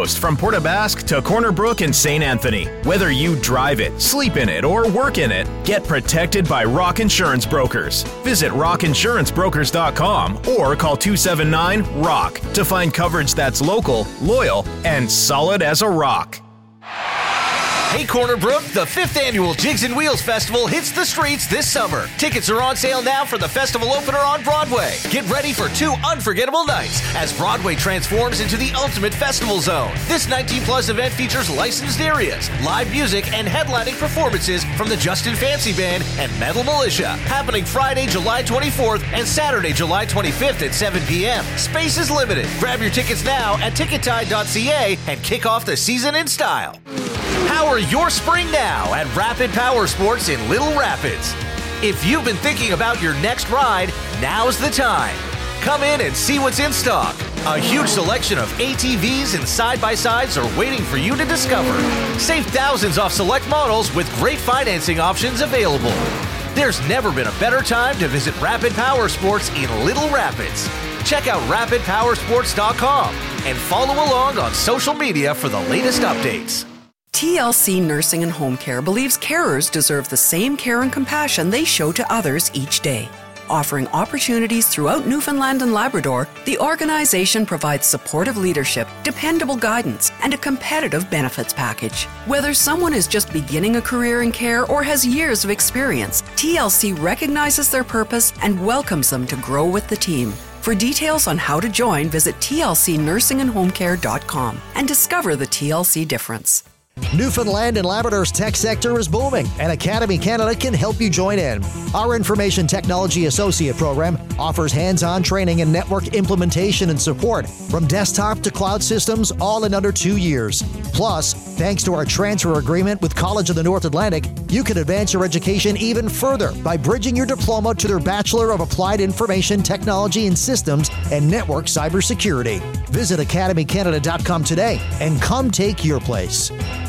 coast from Port aux Basques to Corner Brook and St. Anthony. Whether you drive it, sleep in it, or work in it, get protected by Rock Insurance Brokers. Visit rockinsurancebrokers.com or call 279-ROCK to find coverage that's local, loyal, and solid as a rock. Hey Corner Brook, the 5th annual Jigs and Wheels Festival hits the streets this summer. Tickets are on sale now for the festival opener on Broadway. Get ready for 2 unforgettable nights as Broadway transforms into the ultimate festival zone. This 19-plus event features licensed areas, live music, and headlining performances from the Justin Fancy Band and Metal Militia. Happening Friday, July 24th and Saturday, July 25th at 7 p.m. Space is limited. Grab your tickets now at tickettide.ca and kick off the season in style. Power your spring now at Rapid Power Sports in Little Rapids. If you've been thinking about your next ride, now's the time. Come in and see what's in stock. A huge selection of ATVs and side-by-sides are waiting for you to discover. Save thousands off select models with great financing options available. There's never been a better time to visit Rapid Power Sports in Little Rapids. Check out rapidpowersports.com and follow along on social media for the latest updates. TLC Nursing and Home Care believes carers deserve the same care and compassion they show to others each day. Offering opportunities throughout Newfoundland and Labrador, the organization provides supportive leadership, dependable guidance, and a competitive benefits package. Whether someone is just beginning a career in care or has years of experience, TLC recognizes their purpose and welcomes them to grow with the team. For details on how to join, visit tlcnursingandhomecare.com and discover the TLC difference. Newfoundland and Labrador's tech sector is booming, and Academy Canada can help you join in. Our Information Technology Associate program offers hands-on training in network implementation and support, from desktop to cloud systems, all in under 2 years. Plus, thanks to our transfer agreement with College of the North Atlantic, you can advance your education even further by bridging your diploma to their Bachelor of Applied Information Technology and Systems and Network Cybersecurity. Visit academycanada.com today and come take your place.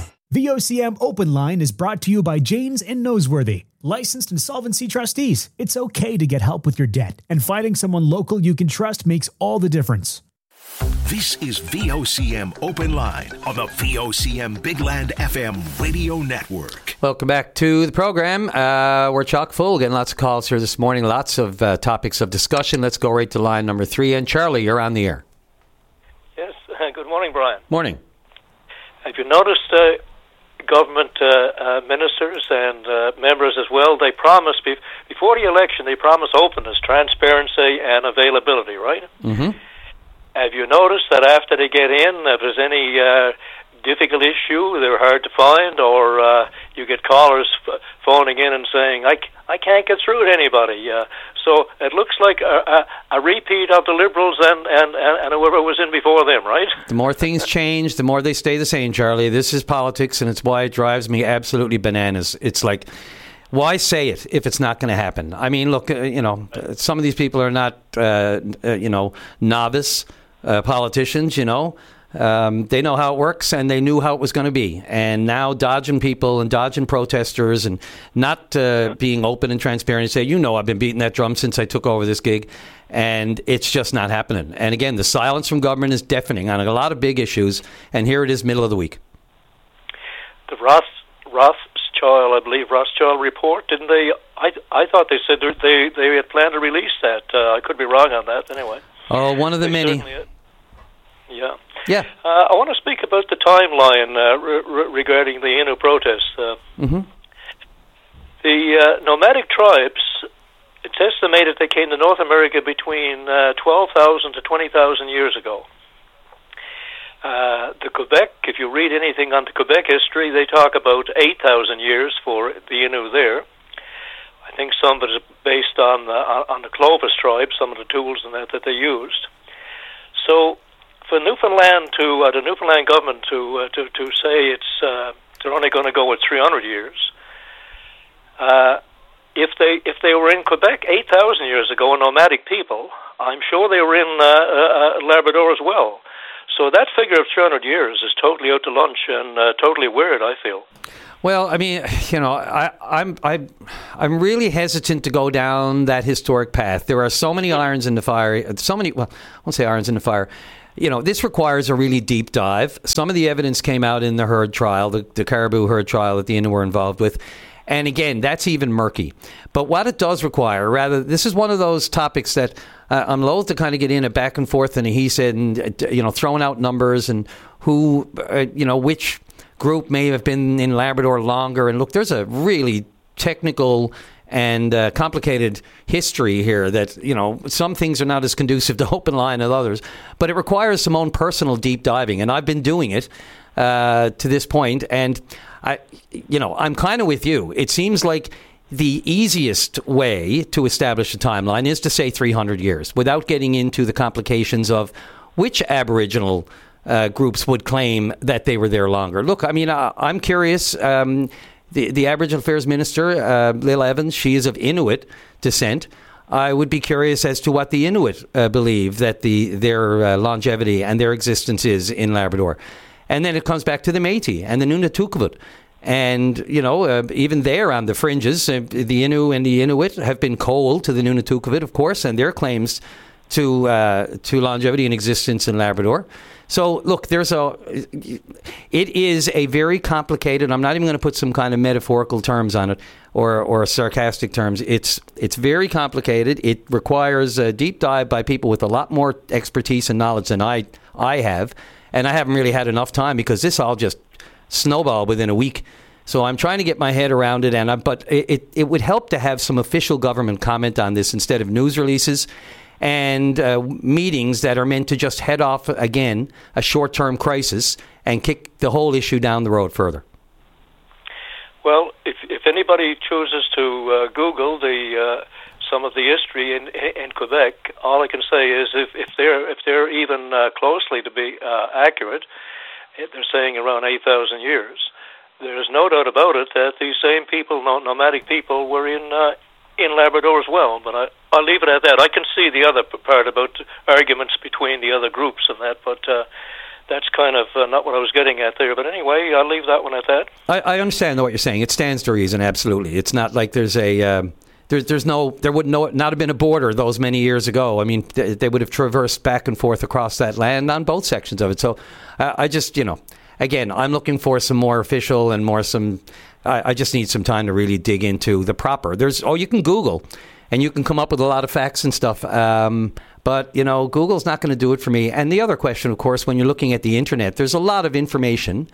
VOCM Open Line is brought to you by Janes and Noseworthy, licensed insolvency trustees. It's okay to get help with your debt, and finding someone local you can trust makes all the difference. This is VOCM Open Line on the VOCM Big Land FM radio network. Welcome back to the program. We're chock full. Getting lots of calls here this morning. Lots of topics of discussion. Let's go right to line number 3. And Charlie, you're on the air. Yes. Good morning, Brian. Morning. Have you noticed government ministers and members as well, they promise, before the election, they promise openness, transparency, and availability, right? Mm-hmm. Have you noticed that after they get in, if there's any difficult issue, they're hard to find, or you get callers phoning in and saying, I can't get through to anybody. So it looks like a repeat of the Liberals and whoever was in before them, right? The more things change, the more they stay the same, Charlie. This is politics, and it's why it drives me absolutely bananas. It's like, why say it if it's not going to happen? I mean, look, some of these people are not, novice politicians, They know how it works, and they knew how it was going to be. And now dodging people and dodging protesters and not being open and transparent and say, I've been beating that drum since I took over this gig, and it's just not happening. And again, the silence from government is deafening on a lot of big issues, and here it is, middle of the week. The Rothschild report, didn't they? I thought they said they had planned to release that. I could be wrong on that anyway. Oh, one of the many. Yeah. Yeah. I want to speak about the timeline regarding the Innu protests. Mm-hmm. The nomadic tribes, it's estimated they came to North America between 12,000 to 20,000 years ago. The Quebec, if you read anything on the Quebec history, they talk about 8,000 years for the Innu there. I think some of it is based on the Clovis tribe, some of the tools and that they used. So for Newfoundland the Newfoundland government to say they're only going to go with 300 years. If they were in Quebec 8,000 years ago, nomadic people, I'm sure they were in Labrador as well. So that figure of 300 years is totally out to lunch and totally weird, I feel. Well, I mean, I'm really hesitant to go down that historic path. There are so many irons in the fire. I won't say irons in the fire. this requires a really deep dive. Some of the evidence came out in the herd trial, the caribou herd trial that the Innu were involved with. And again, that's even murky. But what it does require, this is one of those topics that I'm loath to kind of get in a back and forth and he said, and throwing out numbers and who, which group may have been in Labrador longer. And look, there's a really technical and complicated history here that, some things are not as conducive to open line as others. But it requires some own personal deep diving. And I've been doing it to this point. And I'm kind of with you. It seems like the easiest way to establish a timeline is to say 300 years without getting into the complications of which Aboriginal groups would claim that they were there longer. Look, I mean, I'm curious. The Aboriginal Affairs Minister, Lil Evans, she is of Inuit descent. I would be curious as to what the Inuit believe that their longevity and their existence is in Labrador. And then it comes back to the Métis and the NunatuKavut. And, even there on the fringes, the Innu and the Inuit have been cold to the NunatuKavut, of course, and their claims to longevity and existence in Labrador. So, look, it is a very complicated, I'm not even going to put some kind of metaphorical terms on it or sarcastic terms. It's very complicated. It requires a deep dive by people with a lot more expertise and knowledge than I have. And I haven't really had enough time because this all just snowballed within a week. So I'm trying to get my head around it. But it would help to have some official government comment on this instead of news releases and meetings that are meant to just head off, again, a short-term crisis and kick the whole issue down the road further. Well, if anybody chooses to Google some of the history in Quebec, all I can say is if they're even closely to be accurate, they're saying around 8,000 years. There's no doubt about it that these same people, nomadic people, were in Labrador as well. But I'll leave it at that. I can see the other part about arguments between the other groups and that, but that's kind of not what I was getting at there. But anyway, I'll leave that one at that. I understand what you're saying. It stands to reason, absolutely. It's not like there's a... there would not have been a border those many years ago. I mean, they would have traversed back and forth across that land on both sections of it. So I just, again, I'm looking for some more official and I just need some time to really dig into the proper. You can Google and you can come up with a lot of facts and stuff. But, Google's not going to do it for me. And the other question, of course, when you're looking at the internet, there's a lot of information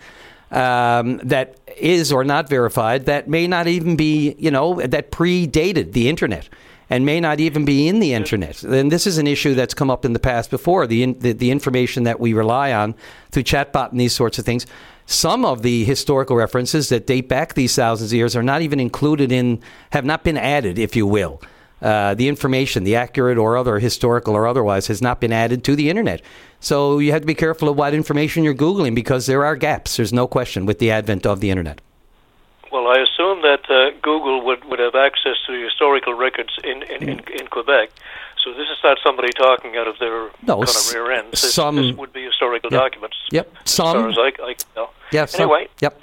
that is or not verified that may not even be, that predated the internet and may not even be in the internet. And this is an issue that's come up in the past before, the information that we rely on through chatbot and these sorts of things. Some of the historical references that date back these thousands of years are not even included have not been added, if you will. The information, the accurate or other historical or otherwise, has not been added to the internet. So you have to be careful of what information you're Googling because there are gaps, there's no question, with the advent of the internet. Well, I assume that Google would have access to the historical records in Quebec. So this is not somebody talking out of their kind of rear end. This would be historical documents. Yep. As far as I can tell. Yeah, anyway. Yep.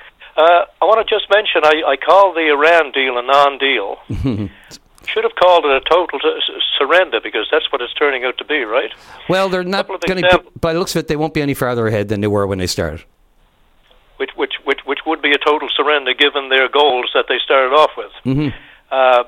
I want to just mention, I call the Iran deal a non-deal. Should have called it a total surrender because that's what it's turning out to be, right? Well, they're not going to. By the looks of it, they won't be any farther ahead than they were when they started. Which would be a total surrender given their goals that they started off with. Mm-hmm.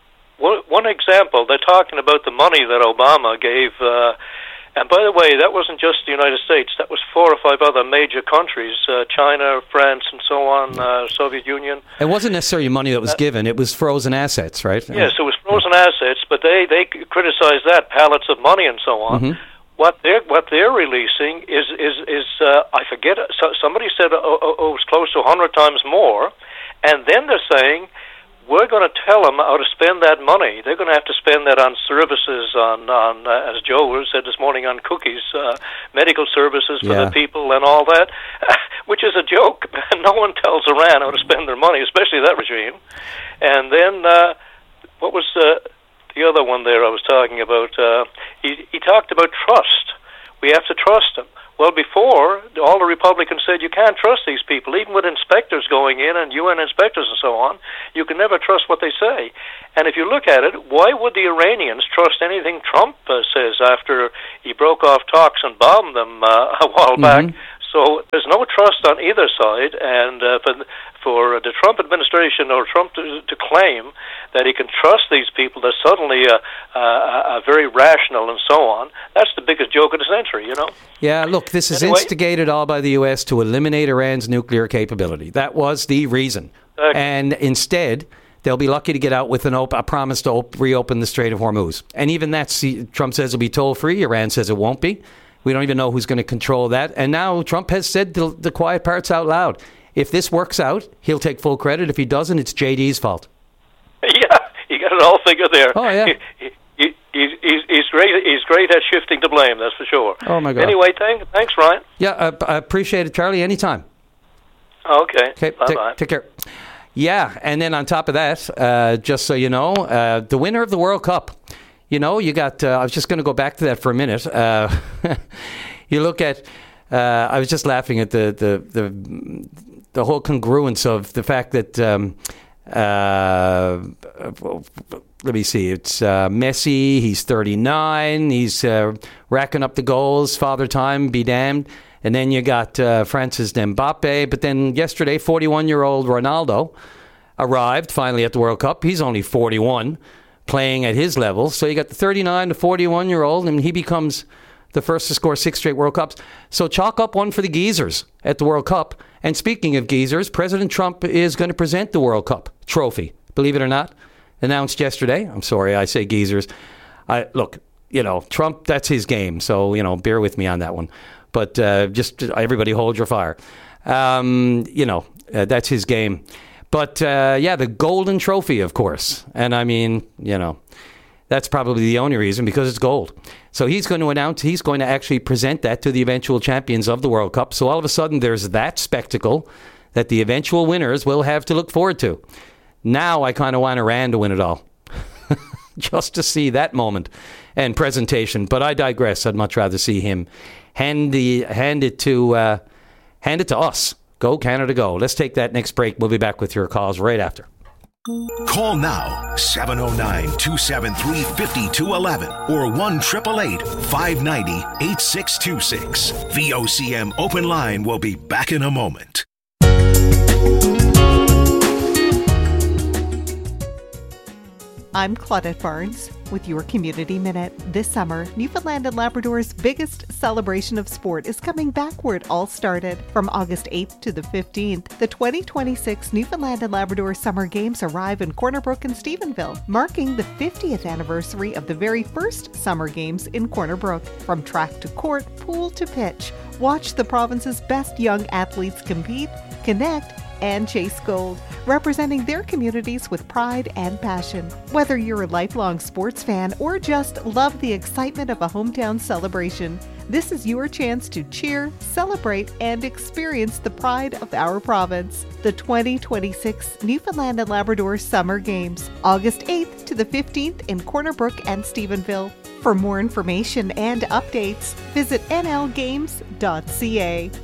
One example, they're talking about the money that Obama gave. And by the way, that wasn't just the United States. That was 4 or 5 other major countries, China, France, and so on, Soviet Union. It wasn't necessarily money that was given. It was frozen assets, right? Yes, it was frozen assets, but they criticized that, pallets of money and so on. Mm-hmm. What they're releasing is I forget, somebody said it was close to 100 times more, and then they're saying, we're going to tell them how to spend that money. They're going to have to spend that on services, on as Joe said this morning, on cookies, medical services for the people and all that, which is a joke. No one tells Iran how to spend their money, especially that regime. And then what was the other one there I was talking about? He talked about trust. We have to trust them. Well, before, all the Republicans said you can't trust these people, even with inspectors going in and UN inspectors and so on. You can never trust what they say. And if you look at it, why would the Iranians trust anything Trump says after he broke off talks and bombed them a while back? So there's no trust on either side, and for the Trump administration or Trump to claim that he can trust these people, they're suddenly very rational and so on, that's the biggest joke of the century, you know? Yeah, look, this is instigated all by the U.S. to eliminate Iran's nuclear capability. That was the reason. And instead, they'll be lucky to get out with a promise to reopen the Strait of Hormuz. And even that, Trump says it'll be toll-free. Iran says it won't be. We don't even know who's going to control that. And now Trump has said the quiet parts out loud. If this works out, he'll take full credit. If he doesn't, it's JD's fault. Yeah, he got it all figured there. Oh, yeah. He's great. He's great at shifting the blame, that's for sure. Oh, my God. Anyway, thanks, Ryan. Yeah, I appreciate it, Charlie. Anytime. Okay. Bye-bye. Take care. Yeah, and then on top of that, just so you know, the winner of the World Cup. You know, you got, I was just going to go back to that for a minute. You look at, I was just laughing at the whole congruence of the fact that, let me see, it's Messi, he's 39, he's racking up the goals, father time, be damned. And then you got Francis Mbappe, but then yesterday, 41-year-old Ronaldo arrived finally at the World Cup. He's only 41. Playing at his level. So you got the 39 to 41-year-old, and he becomes the first to score 6 straight World Cups. So chalk up one for the geezers at the World Cup. And speaking of geezers, President Trump is going to present the World Cup trophy, believe it or not, announced yesterday. I'm sorry, I say geezers. Look, you know, Trump, that's his game. So, you know, bear with me on that one. But just everybody hold your fire. You know, that's his game. But, yeah, the golden trophy, of course. And, I mean, you know, that's probably the only reason, because it's gold. So he's going to actually present that to the eventual champions of the World Cup. So all of a sudden there's that spectacle that the eventual winners will have to look forward to. Now I kind of want Iran to win it all. Just to see that moment and presentation. But I digress. I'd much rather see him hand it to us. Go, Canada, go. Let's take that next break. We'll be back with your calls right after. Call now, 709-273-5211 or 1-888-590-8626. VOCM Open Line will be back in a moment. I'm Claudette Barnes with your Community Minute. This summer, Newfoundland and Labrador's biggest celebration of sport is coming back where it all started. From August 8th to the 15th, the 2026 Newfoundland and Labrador Summer Games arrive in Corner Brook and Stephenville, marking the 50th anniversary of the very first Summer Games in Corner Brook. From track to court, pool to pitch, watch the province's best young athletes compete, connect, and chase gold, representing their communities with pride and passion. Whether you're a lifelong sports fan or just love the excitement of a hometown celebration, this is your chance to cheer, celebrate, and experience the pride of our province. The 2026 Newfoundland and Labrador Summer Games, August 8th to the 15th in Corner Brook and Stephenville. For more information and updates, visit nlgames.ca.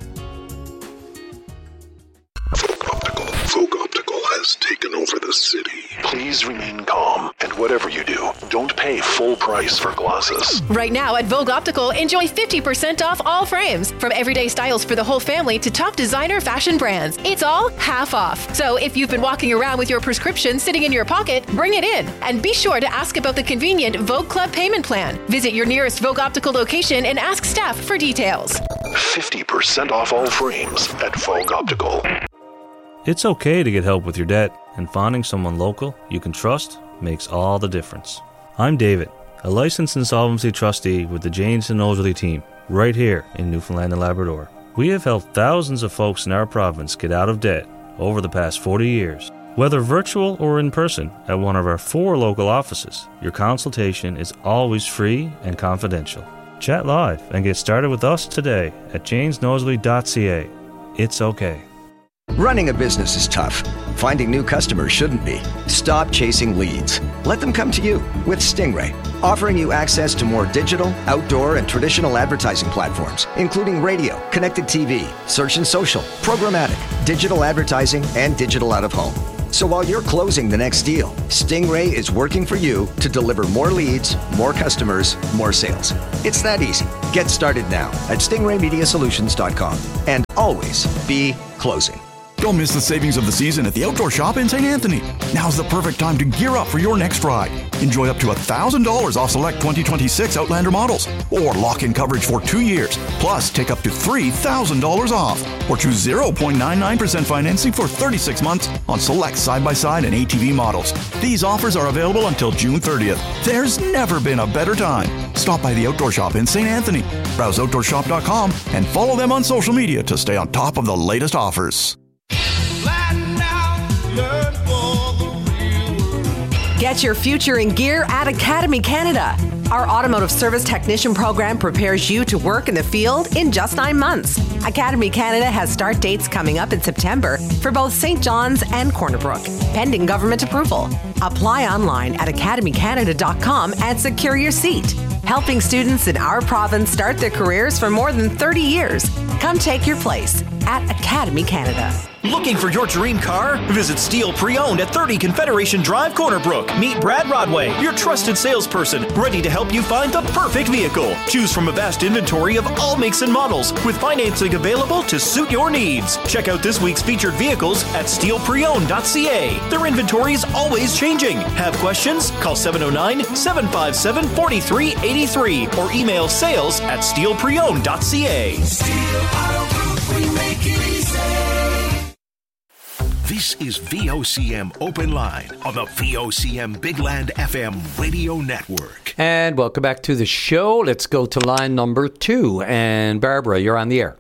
Vogue Optical has taken over the city. Please remain calm, and whatever you do, don't pay full price for glasses. Right now at Vogue Optical, enjoy 50% off all frames. From everyday styles for the whole family to top designer fashion brands. It's all half off. So if you've been walking around with your prescription sitting in your pocket, bring it in. And be sure to ask about the convenient Vogue Club payment plan. Visit your nearest Vogue Optical location and ask staff for details. 50% off all frames at Vogue Optical. It's okay to get help with your debt, and finding someone local you can trust makes all the difference. I'm David, a licensed insolvency trustee with the Janes and Nosley team, right here in Newfoundland and Labrador. We have helped thousands of folks in our province get out of debt over the past 40 years. Whether virtual or in person at one of our 4 local offices, your consultation is always free and confidential. Chat live and get started with us today at janesnosley.ca. It's okay. Running a business is tough. Finding new customers shouldn't be. Stop chasing leads. Let them come to you with Stingray, offering you access to more digital, outdoor, and traditional advertising platforms, including radio, connected TV, search and social, programmatic, digital advertising, and digital out-of-home. So while you're closing the next deal, Stingray is working for you to deliver more leads, more customers, more sales. It's that easy. Get started now at stingraymediasolutions.com and always be closing. Don't miss the savings of the season at the Outdoor Shop in St. Anthony. Now's the perfect time to gear up for your next ride. Enjoy up to $1,000 off select 2026 Outlander models, or lock in coverage for 2 years. Plus, take up to $3,000 off, or choose 0.99% financing for 36 months on select side-by-side and ATV models. These offers are available until June 30th. There's never been a better time. Stop by the Outdoor Shop in St. Anthony. Browse OutdoorShop.com and follow them on social media to stay on top of the latest offers. Get your future in gear at Academy Canada. Our automotive service technician program prepares you to work in the field in just 9 months. Academy Canada has start dates coming up in September for both St. John's and Corner Brook, pending government approval. Apply online at academycanada.com and secure your seat. Helping students in our province start their careers for more than 30 years. Come take your place at Academy Canada. Looking for your dream car? Visit Steel Pre-Owned at 30 Confederation Drive, Corner Brook. Meet Brad Rodway, your trusted salesperson, ready to help you find the perfect vehicle. Choose from a vast inventory of all makes and models, with financing available to suit your needs. Check out this week's featured vehicles at steelpreowned.ca. Their inventory is always changing. Have questions? Call 709-757-4383 or email sales@steelpreowned.ca. Steel Auto Group, we make it easy. This is VOCM Open Line on the VOCM Big Land FM radio network. And welcome back to the show. Let's go to line number 2. And Barbara, you're on the air.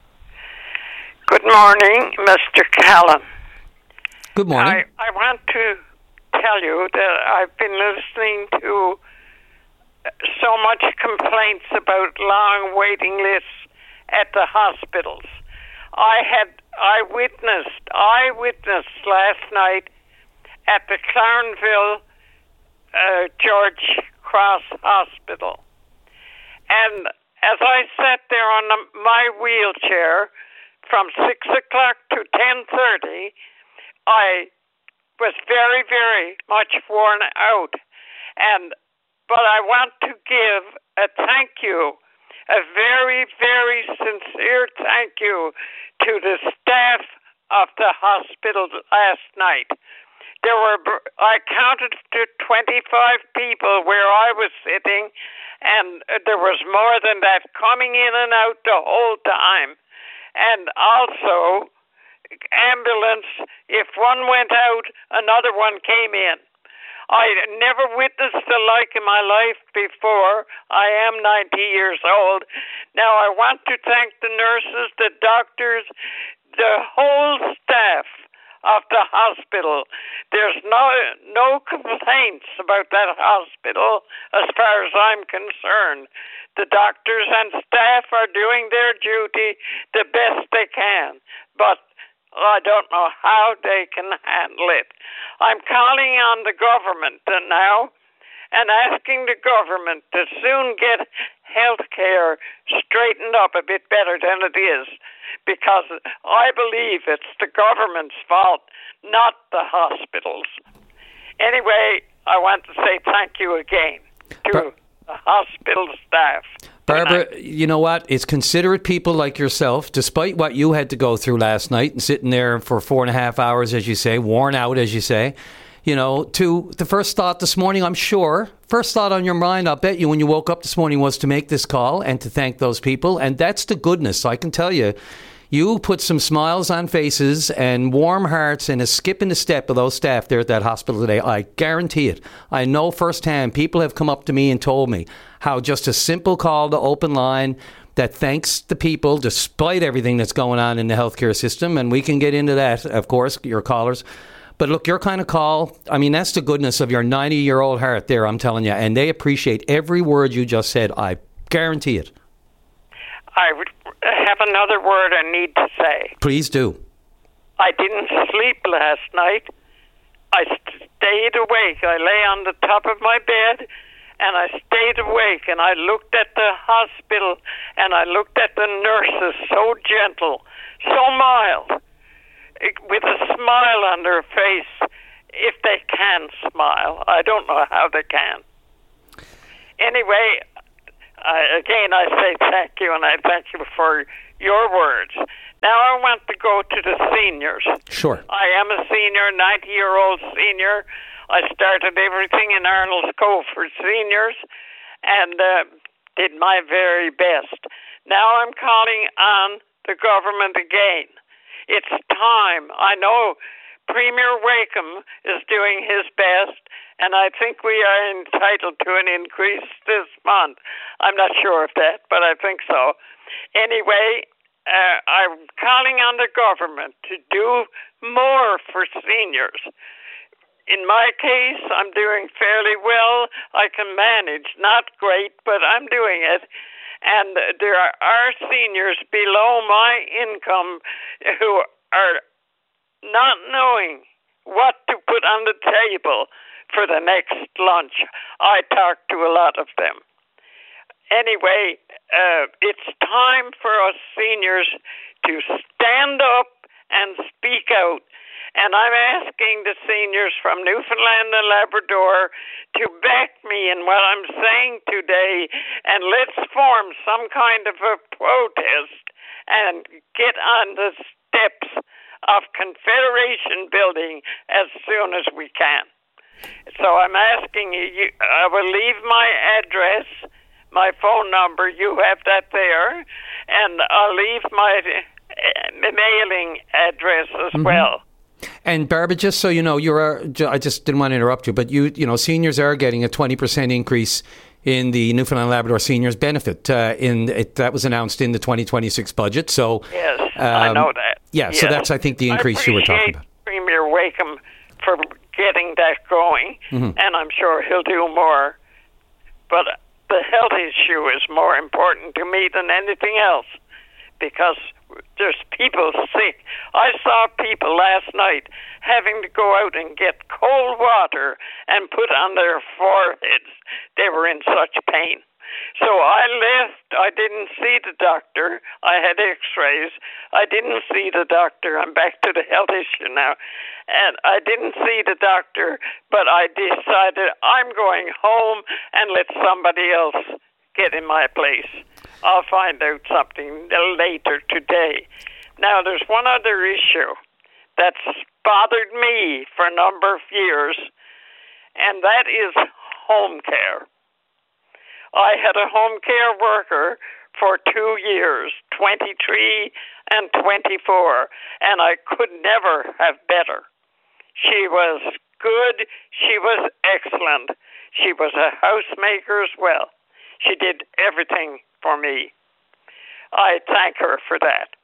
Good morning, Mr. Callan. Good morning. I want to tell you that I've been listening to so much complaints about long waiting lists at the hospitals. I witnessed last night at the Clarendville George Cross Hospital. And as I sat there on my wheelchair from 6 o'clock to 10:30, I was very, very much worn out. But I want to give a thank you, a very, very sincere thank you to the staff of the hospital last night. I counted to 25 people where I was sitting, and there was more than that coming in and out the whole time. And also, ambulance, if one went out, another one came in. I never witnessed the like in my life before. I am 90 years old. Now, I want to thank the nurses, the doctors, the whole staff of the hospital. There's no complaints about that hospital as far as I'm concerned. The doctors and staff are doing their duty the best they can, but I don't know how they can handle it. I'm calling on the government now and asking the government to soon get health care straightened up a bit better than it is, because I believe it's the government's fault, not the hospitals. Anyway, I want to say thank you again to the hospital staff. Barbara, you know what? It's considerate people like yourself, despite what you had to go through last night and sitting there for 4.5 hours, as you say, worn out, as you say, you know, to the first thought this morning, I'm sure, first thought on your mind, I'll bet you when you woke up this morning was to make this call and to thank those people. And that's the goodness. I can tell you, you put some smiles on faces and warm hearts and a skip in the step of those staff there at that hospital today. I guarantee it. I know firsthand people have come up to me and told me how just a simple call to Open Line that thanks the people despite everything that's going on in the healthcare system. And we can get into that, of course, your callers. But look, your kind of call, I mean, that's the goodness of your 90-year-old heart there, I'm telling you. And they appreciate every word you just said. I guarantee it. I would have another word I need to say. Please do. I didn't sleep last night. I stayed awake. I lay on the top of my bed, and I stayed awake, and I looked at the hospital, and I looked at the nurses, so gentle, so mild, with a smile on their face, if they can smile. I don't know how they can. Anyway, again, I say thank you, and I thank you for your words. Now I want to go to the seniors. Sure. I am a senior, 90-year-old senior. I started everything in Arnold's Cove for seniors and did my very best. Now I'm calling on the government again. It's time. I know Premier Wakeham is doing his best, and I think we are entitled to an increase this month. I'm not sure of that, but I think so. Anyway, I'm calling on the government to do more for seniors. In my case, I'm doing fairly well. I can manage. Not great, but I'm doing it. And there are seniors below my income who are not knowing what to put on the table for the next lunch. I talk to a lot of them. Anyway, it's time for us seniors to stand up and speak out. And I'm asking the seniors from Newfoundland and Labrador to back me in what I'm saying today, and let's form some kind of a protest and get on the steps of Confederation Building as soon as we can. So I'm asking you, I will leave my address, my phone number, you have that there, and I'll leave my mailing address as well. And Barbara, just so you know, I just didn't want to interrupt you, but you know, seniors are getting a 20% increase in the Newfoundland Labrador seniors benefit. That was announced in the 2026 budget. So yes, I know that. Yeah, yes. So that's, I think, the increase you were talking about. Premier Wakeham for getting that going, and I'm sure he'll do more. But the health issue is more important to me than anything else, because there's people sick. I saw people last night having to go out and get cold water and put on their foreheads. They were in such pain. So I left. I didn't see the doctor. I had x-rays. I didn't see the doctor. I'm back to the health issue now. And I didn't see the doctor, but I decided I'm going home and let somebody else get in my place. I'll find out something later today. Now, there's one other issue that's bothered me for a number of years, and that is home care. I had a home care worker for 2 years, 23 and 24, and I could never have better. She was good. She was excellent. She was a housemaker as well. She did everything for me. I thank her for that.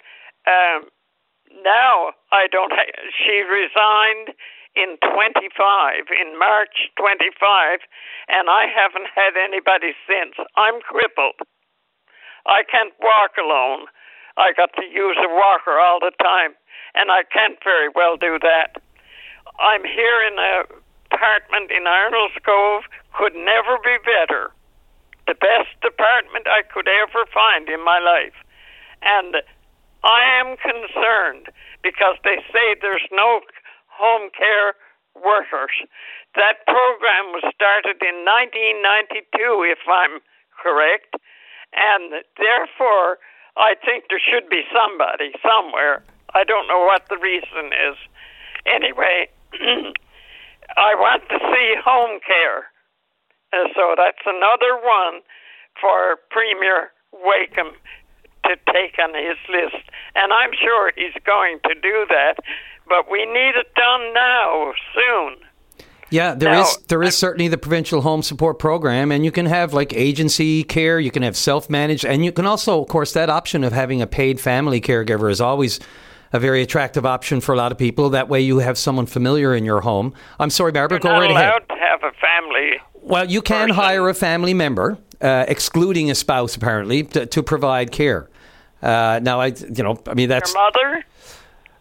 Now I don't. She resigned in March 25, and I haven't had anybody since. I'm crippled. I can't walk alone. I got to use a walker all the time, and I can't very well do that. I'm here in an apartment in Arnold's Cove. Could never be better. The best apartment I could ever find in my life. And I am concerned because they say there's no home care workers. That program was started in 1992, if I'm correct, and therefore I think there should be somebody somewhere. I don't know what the reason is. Anyway, I want to see home care. So that's another one for Premier Wakeham to take on his list. And I'm sure he's going to do that, but we need it done now, soon. Yeah, there is certainly the Provincial Home Support Program, and you can have like agency care, you can have self-managed, and you can also, of course, that option of having a paid family caregiver is always a very attractive option for a lot of people. That way you have someone familiar in your home. I'm sorry, Barbara, go right ahead. You're not allowed to have a family. Well, you can hire a family member, excluding a spouse, apparently, to provide care. Now, that's... Your mother?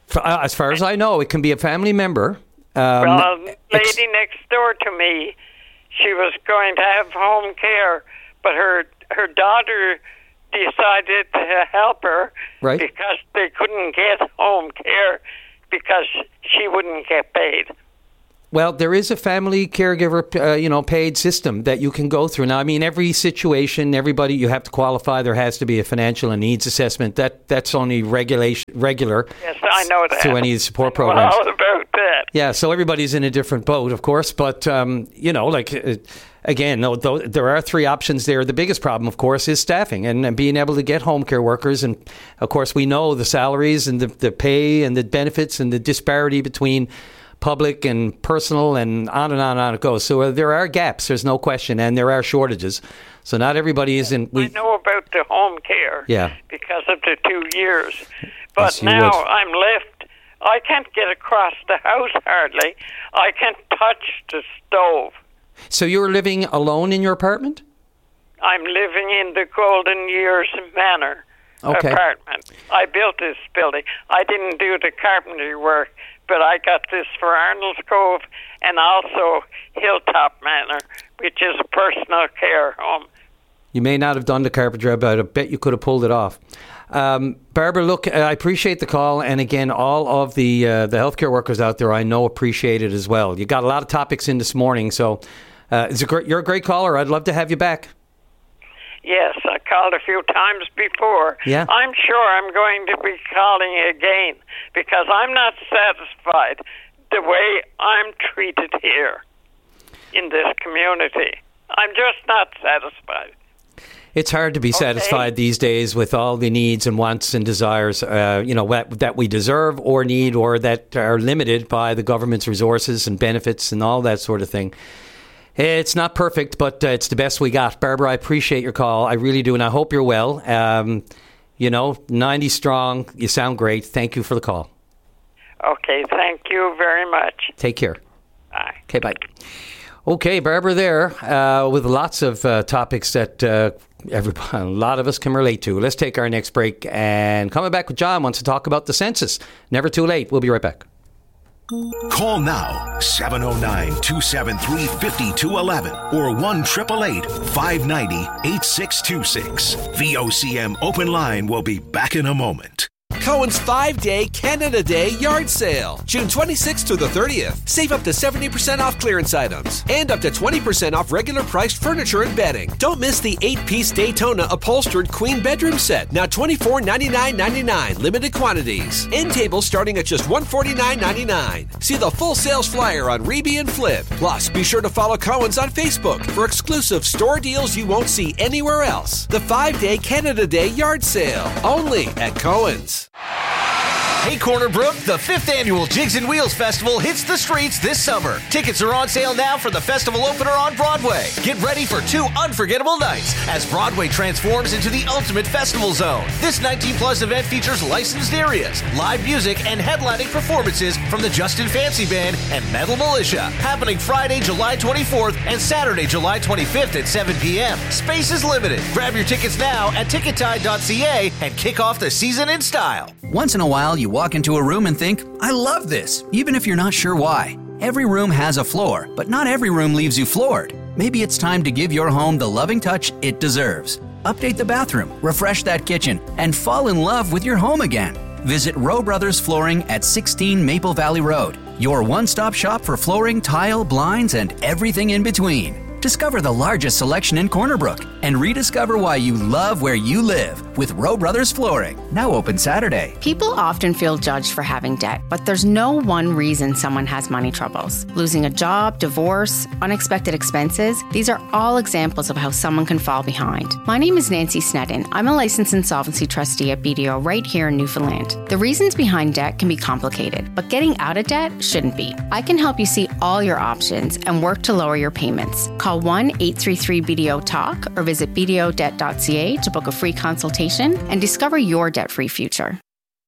As far as I know, it can be a family member. Well, a lady next door to me, she was going to have home care, but her daughter decided to help her because they couldn't get home care because she wouldn't get paid. Well, there is a family caregiver, paid system that you can go through. Now, I mean, every situation, everybody, you have to qualify. There has to be a financial and needs assessment. That's only regular. Yes, I know that. Through any support programs. All about that. Yeah, so everybody's in a different boat, of course. But, again, there are three options there. The biggest problem, of course, is staffing and being able to get home care workers. And, of course, we know the salaries and the pay and the benefits and the disparity between public and personal and on and on and on it goes. So there are gaps, there's no question, and there are shortages. So not everybody is in... I know about the home care because of the 2 years. But yes, now I'm left. I can't get across the house hardly. I can't touch the stove. So you're living alone in your apartment? I'm living in the Golden Years Manor apartment. I built this building. I didn't do the carpentry work, but I got this for Arnold's Cove and also Hilltop Manor, which is a personal care home. You may not have done the carpentry, but I bet you could have pulled it off. Barbara, look, I appreciate the call. And again, all of the healthcare workers out there, I know appreciate it as well. You got a lot of topics in this morning. So you're a great caller. I'd love to have you back. Yes, I called a few times before. Yeah. I'm sure I'm going to be calling again because I'm not satisfied the way I'm treated here in this community. I'm just not satisfied. It's hard to be satisfied these days with all the needs and wants and desires, that we deserve or need or that are limited by the government's resources and benefits and all that sort of thing. It's not perfect, but it's the best we got. Barbara, I appreciate your call. I really do, and I hope you're well. 90 strong. You sound great. Thank you for the call. Okay, thank you very much. Take care. Bye. Okay, bye. Okay, Barbara there with lots of topics that a lot of us can relate to. Let's take our next break, and coming back with John wants to talk about the census. Never too late. We'll be right back. Call now, 709-273-5211 or 1-888-590-8626. VOCM Open Line will be back in a moment. Cohen's 5-day Canada Day yard sale, June 26th to the 30th. Save up to 70% off clearance items and up to 20% off regular priced furniture and bedding. Don't miss the 8-piece Daytona upholstered queen bedroom set, now $24.99.99, limited quantities. End tables starting at just $149.99. See the full sales flyer on Reby and Flip. Plus, be sure to follow Cohen's on Facebook for exclusive store deals you won't see anywhere else. The 5-day Canada Day yard sale, only at Cohen's. Hey Corner Brook, the 5th annual Jigs and Wheels Festival hits the streets this summer. Tickets are on sale now for the festival opener on Broadway. Get ready for 2 unforgettable nights as Broadway transforms into the ultimate festival zone. This 19-plus event features licensed areas, live music, and headlining performances from the Justin Fancy Band and Metal Militia. Happening Friday, July 24th and Saturday, July 25th at 7 p.m. Space is limited. Grab your tickets now at tickettide.ca and kick off the season in style. Once in a while, you walk into a room and think, I love this, even if you're not sure why. Every room has a floor, but not every room leaves you floored. Maybe it's time to give your home the loving touch it deserves. Update the bathroom, refresh that kitchen, and fall in love with your home again. Visit Rowe Brothers Flooring at 16 Maple Valley Road, your one-stop shop for flooring, tile, blinds, and everything in between. Discover the largest selection in Corner Brook and rediscover why you love where you live with Rowe Brothers Flooring. Now open Saturday. People often feel judged for having debt, but there's no one reason someone has money troubles. Losing a job, divorce, unexpected expenses, these are all examples of how someone can fall behind. My name is Nancy Sneddon. I'm a licensed insolvency trustee at BDO right here in Newfoundland. The reasons behind debt can be complicated, but getting out of debt shouldn't be. I can help you see all your options and work to lower your payments. Call 1-833-BDO-TALK or visit bdodebt.ca to book a free consultation and discover your debt-free future.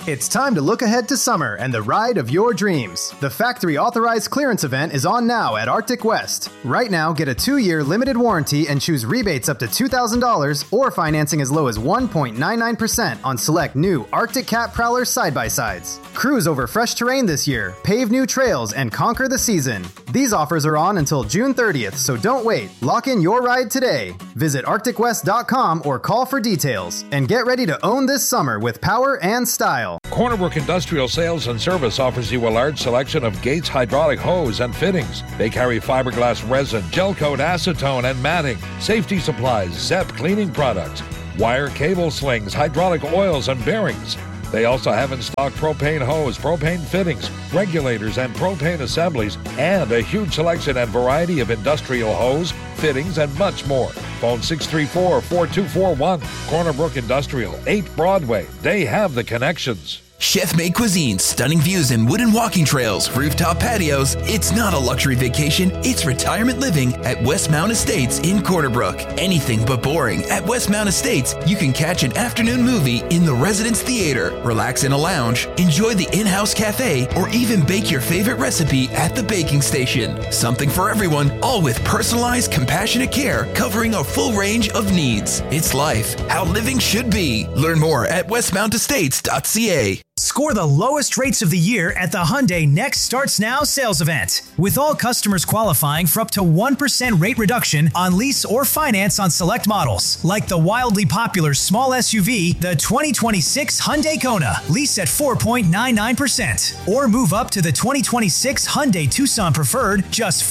It's time to look ahead to summer and the ride of your dreams. The factory authorized clearance event is on now at Arctic West. Right now, get a 2-year limited warranty and choose rebates up to $2,000 or financing as low as 1.99% on select new Arctic Cat Prowler side-by-sides. Cruise over fresh terrain this year, pave new trails, and conquer the season. These offers are on until June 30th, so don't wait. Lock in your ride today. Visit ArcticWest.com or call for details. And get ready to own this summer with power and style. Corner Brook Industrial Sales and Service offers you a large selection of Gates hydraulic hose and fittings. They carry fiberglass resin, gel coat, acetone, and matting, safety supplies, ZEP cleaning products, wire cable slings, hydraulic oils, and bearings. They also have in stock propane hose, propane fittings, regulators, and propane assemblies, and a huge selection and variety of industrial hose, fittings, and much more. Phone 634-4241. Corner Brook Industrial, 8 Broadway. They have the connections. Chef-made cuisine, stunning views and wooden walking trails, rooftop patios. It's not a luxury vacation, it's retirement living at Westmount Estates in Corner Brook. Anything but boring. At Westmount Estates, you can catch an afternoon movie in the Residence Theater, relax in a lounge, enjoy the in-house cafe, or even bake your favorite recipe at the baking station. Something for everyone, all with personalized, compassionate care covering a full range of needs. It's life, how living should be. Learn more at westmountestates.ca. Score the lowest rates of the year at the Hyundai Next Starts Now sales event. With all customers qualifying for up to 1% rate reduction on lease or finance on select models, like the wildly popular small SUV, the 2026 Hyundai Kona, lease at 4.99%. Or move up to the 2026 Hyundai Tucson Preferred, just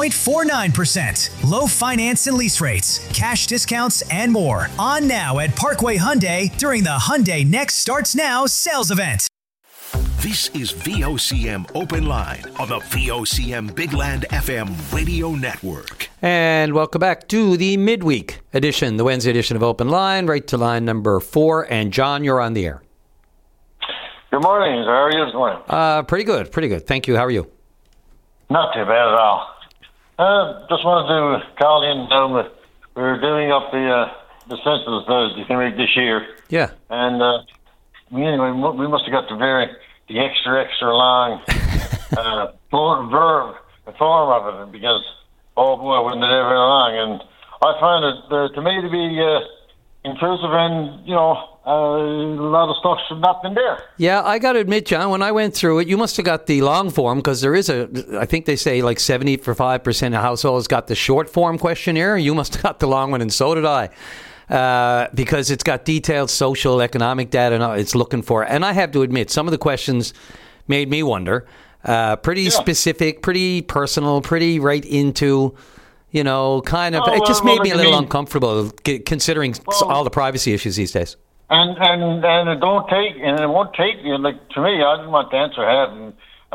4.49%. Low finance and lease rates, cash discounts, and more. On now at Parkway Hyundai during the Hyundai Next Starts Now sales event. This is VOCM Open Line on the VOCM Big Land FM radio network. And welcome back to the midweek edition, the Wednesday edition of Open Line, right to line number 4. And John, you're on the air. Good morning. How are you this morning? Pretty good. Thank you. How are you? Not too bad at all. Just wanted to call in. We're doing up the census you can read this year. Yeah. And anyway, we must have got the extra long form of it, because oh boy, wasn't it ever long? And I find it to me to be intrusive, and a lot of stuff should not have been there. Yeah, I got to admit, John, when I went through it, you must have got the long form, because there is I think they say like 75% of households got the short form questionnaire. You must have got the long one, and so did I. Because it's got detailed social, economic data it's looking for. And I have to admit, some of the questions made me wonder. Pretty specific, pretty personal, pretty right into, kind of... it just made me a little uncomfortable, considering all the privacy issues these days. And it won't take you, like, to me, I didn't want the answer having,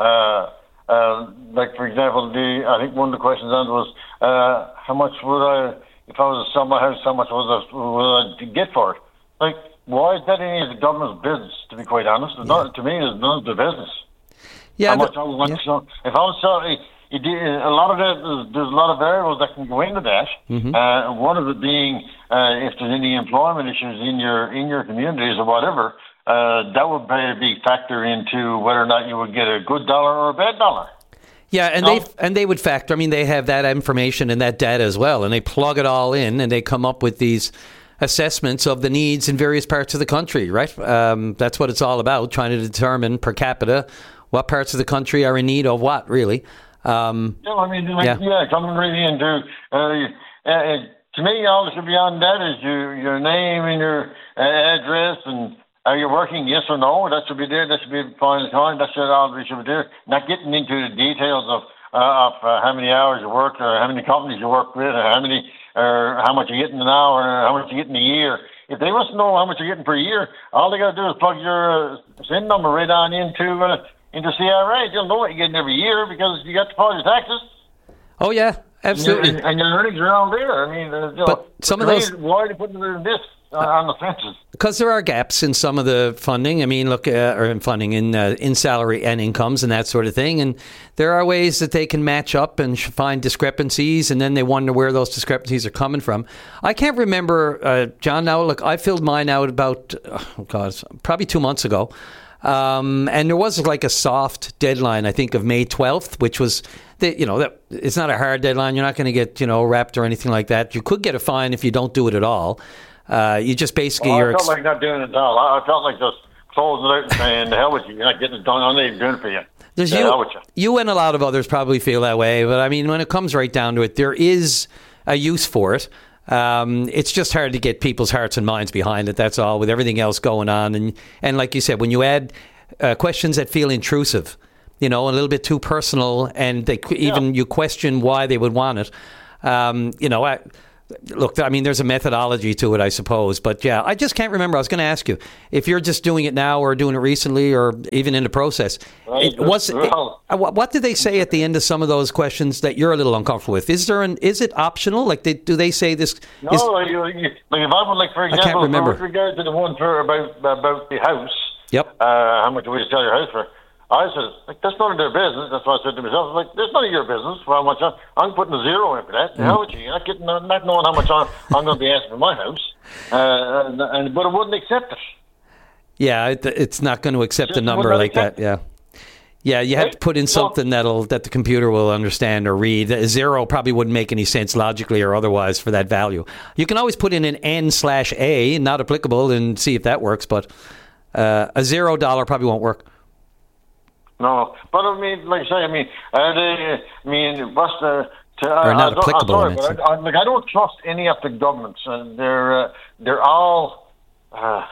like, for example, I think one of the questions was, how much would if I was to sell my house, how much would I get for it? Like, why is that any of the government's business, to be quite honest? To me, it's none of the business. Yeah. How much I would want to sell. If I was selling, a lot of that, there's a lot of variables that can go into that. Mm-hmm. One of it being if there's any employment issues in your communities or whatever, that would play a big factor into whether or not you would get a good dollar or a bad dollar. Yeah, and they would factor. I mean, they have that information and that data as well, and they plug it all in, and they come up with these assessments of the needs in various parts of the country, right? That's what it's all about, trying to determine per capita what parts of the country are in need of what, really. Coming really into to me, all that should be on that is your name and your address and. Are you working, yes or no? That should be there. That should be fine. That should all be there. Not getting into the details of how many hours you work, or how many companies you work with, or how much you're getting an hour, or how much you're getting a year. If they want to know how much you're getting per year, all they got to do is plug your SIN number right on into CRA. They'll know what you're getting every year because you got to pay your taxes. Oh yeah, absolutely. And your earnings are all there. I mean, but some of those. Why are they putting it in this? On the fences. Because there are gaps in some of the funding. I mean, look, or in funding in salary and incomes and that sort of thing. And there are ways that they can match up and find discrepancies, and then they wonder where those discrepancies are coming from. I can't remember, John. Now, look, I filled mine out about, probably 2 months ago. And there was like a soft deadline, I think, of May 12th, which was, that it's not a hard deadline. You're not going to get, wrapped or anything like that. You could get a fine if you don't do it at all. You just basically... I felt like not doing it at all. I felt like just closing it out and saying, the hell with you. You're not getting it done. I'm not even doing it for you. You and a lot of others probably feel that way. But, I mean, when it comes right down to it, there is a use for it. It's just hard to get people's hearts and minds behind it, that's all, with everything else going on. And like you said, when you add questions that feel intrusive, a little bit too personal, and you question why they would want it. Look, I mean, there's a methodology to it, I suppose. But, yeah, I just can't remember. I was going to ask you, if you're just doing it now or doing it recently or even in the process, what did they say at the end of some of those questions that you're a little uncomfortable with? Is it optional? Like, do they say this? No, if I would, for example, I can't remember. With regard to the one about the house, yep. How much do we sell your house for? I said, that's none of their business. That's what I said to myself. That's none of your business. Well, how much I'm putting a zero in for that. How would you? You're not knowing how much I'm going to be asking for my house. But it wouldn't accept it. Yeah, it's not going to accept a number like that. Yeah. Yeah, you have to put in something that the computer will understand or read. A zero probably wouldn't make any sense logically or otherwise for that value. You can always put in an N/A, not applicable, and see if that works. But a $0 probably won't work. No, but I mean, like I say, what's the... or not applicable. I'm sorry, but I don't trust any of the governments. They're all... how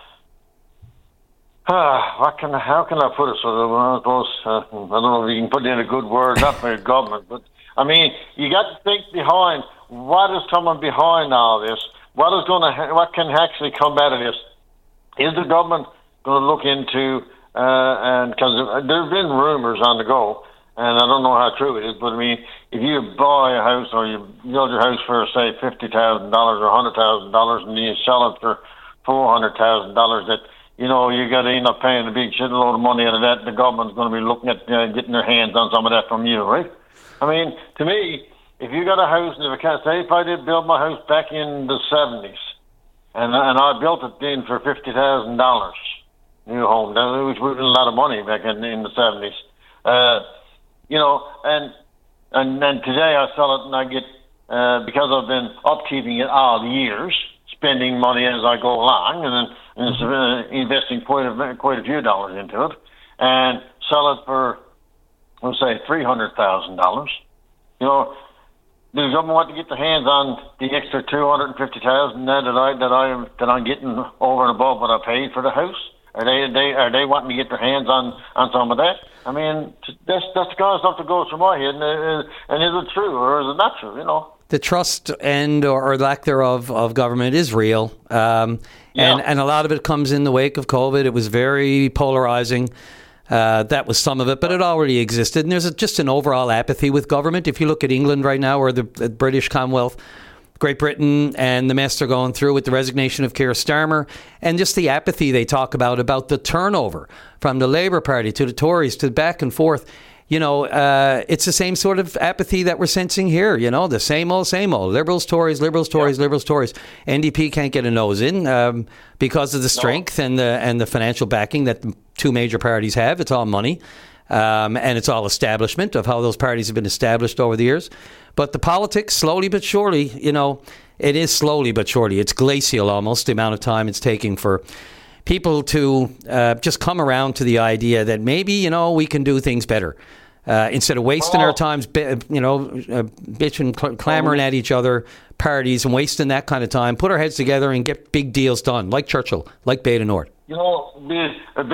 can I put it? So I don't know if you can put in a good word, not for the government, but I mean, you got to think behind what is coming behind all this. What can actually come out of this? Is the government going to look into... and because there have been rumors on the go, and I don't know how true it is, but I mean, if you buy a house or you build your house for, say, $50,000 or $100,000, and you sell it for $400,000, that you got to end up paying a big shitload of money out of that. The government's going to be looking at getting their hands on some of that from you, right? I mean, to me, if you got a house, and if I did build my house back in the 70s, and I built it then for $50,000. New home. It was a lot of money back in the 70s. And then today I sell it and I get, because I've been upkeeping it all the years, spending money as I go along, and investing quite a few dollars into it, and sell it for, let's say, $300,000. Does the government want to get their hands on the extra $250,000 that I'm getting over and above what I paid for the house? Are they wanting to get their hands on some of that? I mean, that's the kind of stuff that goes through my head. And is it true or is it not true? The trust and or lack thereof of government is real, and a lot of it comes in the wake of COVID. It was very polarizing. That was some of it, but it already existed. And there's just an overall apathy with government. If you look at England right now, or the British Commonwealth, Great Britain, and the mess they're going through with the resignation of Keir Starmer, and just the apathy they talk about the turnover from the Labour Party to the Tories to back and forth. It's the same sort of apathy that we're sensing here. The same old. Liberals, Tories, Liberals, Tories, Liberals, Tories. NDP can't get a nose in because of the strength and the financial backing that the two major parties have. It's all money. And it's all establishment of how those parties have been established over the years. But the politics, slowly but surely, it is slowly but surely. It's glacial almost, the amount of time it's taking for people to just come around to the idea that maybe, we can do things better. Instead of wasting our times, bitching, clamoring at each other, parties, and wasting that kind of time, put our heads together and get big deals done, like Churchill, like Bay de Nord. The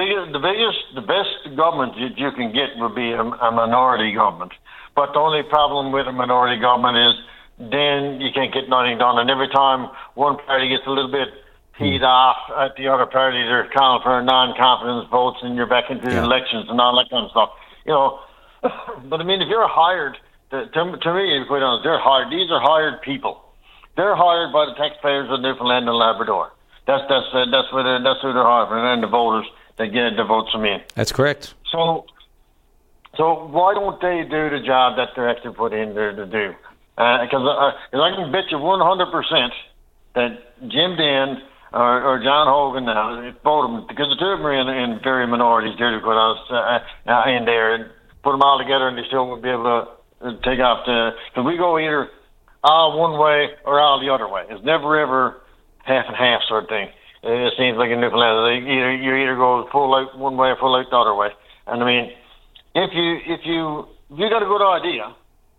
best government that you can get would be a minority government. But the only problem with a minority government is then you can't get nothing done. And every time one party gets a little bit teed off at the other party, they're calling for non-confidence votes, and you're back into the elections and all that kind of stuff. But I mean, if you're hired, to me, to be quite honest, these are hired people. They're hired by the taxpayers of Newfoundland and Labrador. That's who they're hired for, and the voters that get the votes from in. That's correct. So why don't they do the job that they're actually put in there to do? Because I can bet you 100% that Jim Dinn or John Hogan now, both of them, because the two of them are in very minorities, due to quite honest, in there, and put them all together and they still won't be able to take off because we go either all one way or all the other way. It's never ever half and half sort of thing. It seems like in Newfoundland, you either go full out one way or full out the other way. And I mean, if you got a good idea,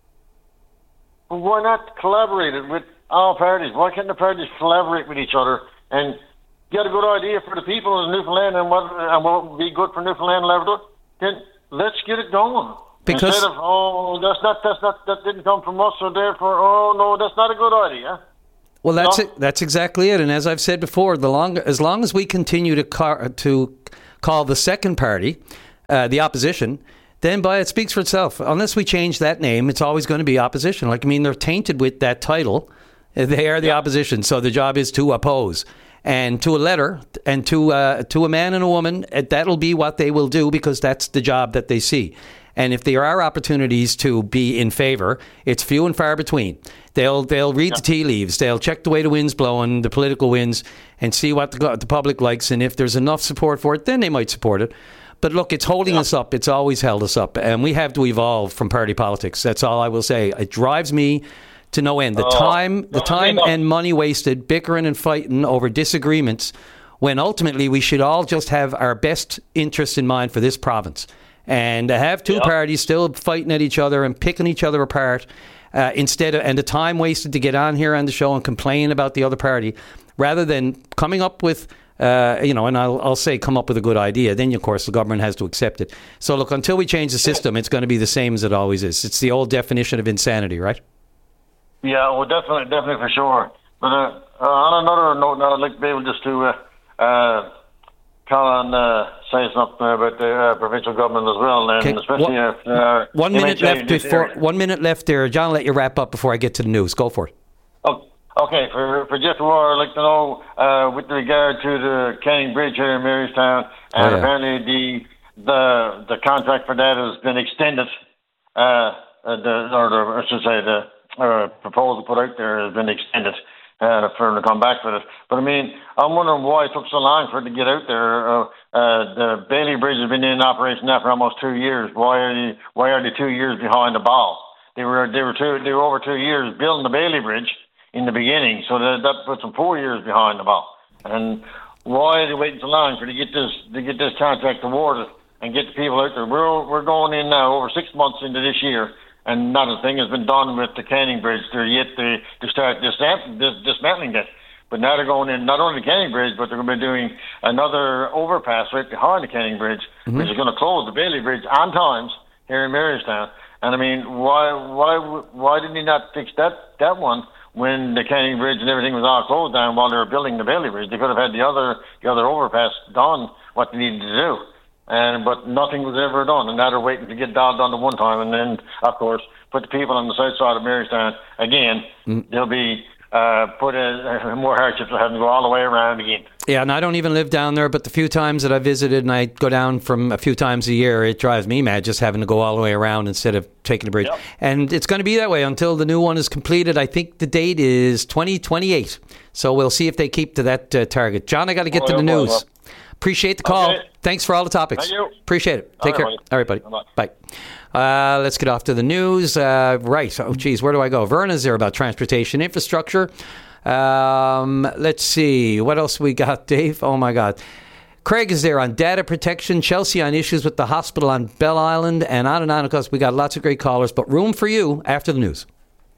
well, why not collaborate it with all parties? Why can't the parties collaborate with each other and get a good idea for the people of Newfoundland and what would be good for Newfoundland and Labrador? Then let's get it going. Because instead of that didn't come from us, so therefore, no, that's not a good idea. Well, that's it. That's exactly it. And as I've said before, as long as we continue to call the second party the opposition, then it speaks for itself. Unless we change that name, it's always going to be opposition. They're tainted with that title. They are the opposition, so the job is to oppose. And to a letter, and to a man and a woman, that'll be what they will do because that's the job that they see. And if there are opportunities to be in favour, it's few and far between. They'll read the tea leaves. They'll check the way the wind's blowing, the political winds, and see what the public likes. And if there's enough support for it, then they might support it. But look, it's holding us up. It's always held us up. And we have to evolve from party politics. That's all I will say. It drives me to no end. The time and money wasted bickering and fighting over disagreements when ultimately we should all just have our best interests in mind for this province. And to have two parties still fighting at each other and picking each other apart and the time wasted to get on here on the show and complain about the other party, rather than coming up with, and I'll say come up with a good idea, then of course the government has to accept it. So look, until we change the system, it's going to be the same as it always is. It's the old definition of insanity, right? Yeah, well, definitely for sure. But on another note, now I'd like to be able just to call on say something about the provincial government as well, and especially 1 minute left 1 minute left there. John, let you wrap up before I get to the news. Go for it. Okay, for Jeff War, I'd like to know with regard to the Canning Bridge here in Marystown, and apparently the contract for that has been extended. The proposal put out there has been extended for them to come back with it. But I mean, I'm wondering why it took so long for it to get out there. The Bailey Bridge has been in operation now for almost 2 years. Why are they 2 years behind the ball? They were over 2 years building the Bailey Bridge in the beginning, so that puts them 4 years behind the ball. And why are they waiting so long to get this contract awarded and get the people out there? We're going in now over 6 months into this year, and not a thing has been done with the Canning Bridge. They're yet to start dismantling that. But now they're going in not only the Canning Bridge, but they're going to be doing another overpass right behind the Canning Bridge, which is going to close the Bailey Bridge on times here in Marystown. And I mean, why didn't he not fix that one when the Canning Bridge and everything was all closed down while they were building the Bailey Bridge? They could have had the other overpass done what they needed to do. But nothing was ever done, and now they're waiting to get that done to one time, and then, of course, put the people on the south side of Marystown again. They'll be put in more hardships of having to go all the way around again. Yeah, and I don't even live down there, but the few times that I visited, and I go down from a few times a year, it drives me mad just having to go all the way around instead of taking the bridge. Yep. And it's going to be that way until the new one is completed. I think the date is 2028, so we'll see if they keep to that target. John, I got to get to the news. Well. Appreciate the call. Okay. Thanks for all the topics. Thank you. Appreciate it. Take care. Buddy. All right, buddy. Bye. Let's get off to the news. Right. Oh, geez, where do I go? Verna's there about transportation infrastructure. Let's see. What else we got, Dave? Oh, my God. Craig is there on data protection. Chelsea on issues with the hospital on Bell Island, and on and on. Of course, we got lots of great callers, but room for you after the news.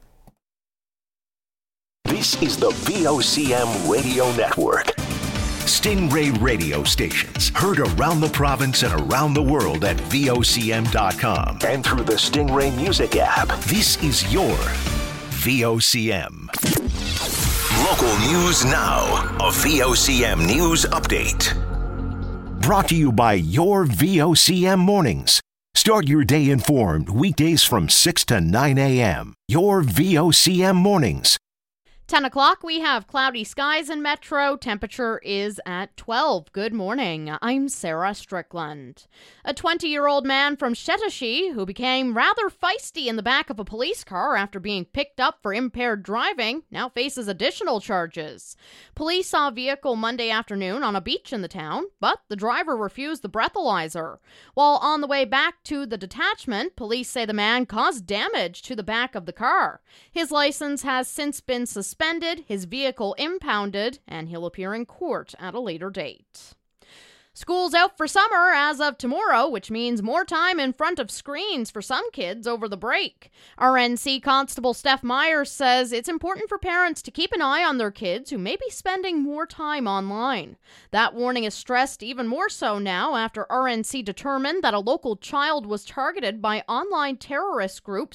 This is the VOCM Radio Network. Stingray radio stations heard around the province and around the world at VOCM.com and through the Stingray Music app. This is your VOCM. Local news now. A VOCM news update. Brought to you by your VOCM mornings. Start your day informed weekdays from 6 to 9 a.m. Your VOCM mornings. 10 o'clock, we have cloudy skies in Metro. Temperature is at 12. Good morning. I'm Sarah Strickland. A 20-year-old man from Shetashee who became rather feisty in the back of a police car after being picked up for impaired driving now faces additional charges. Police saw a vehicle Monday afternoon on a beach in the town, but the driver refused the breathalyzer. While on the way back to the detachment, police say the man caused damage to the back of the car. His license has since been suspended, his vehicle impounded, and he'll appear in court at a later date. School's out for summer as of tomorrow, which means more time in front of screens for some kids over the break. RNC Constable Steph Myers says it's important for parents to keep an eye on their kids who may be spending more time online. That warning is stressed even more so now after RNC determined that a local child was targeted by online terrorist group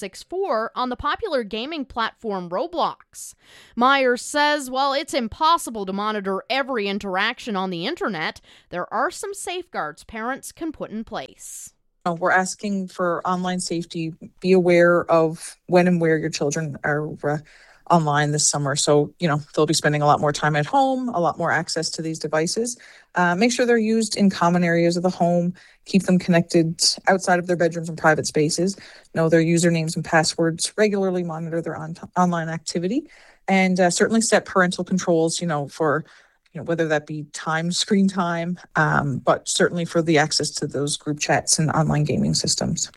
764 on the popular gaming platform Roblox. Myers says while it's impossible to monitor every interaction on the internet, there are some safeguards parents can put in place. We're asking for online safety. Be aware of when and where your children are online this summer. So, they'll be spending a lot more time at home, a lot more access to these devices. Make sure they're used in common areas of the home. Keep them connected outside of their bedrooms and private spaces. Know their usernames and passwords. Regularly monitor their online activity. And certainly set parental controls, for whether that be screen time, but certainly for the access to those group chats and online gaming systems.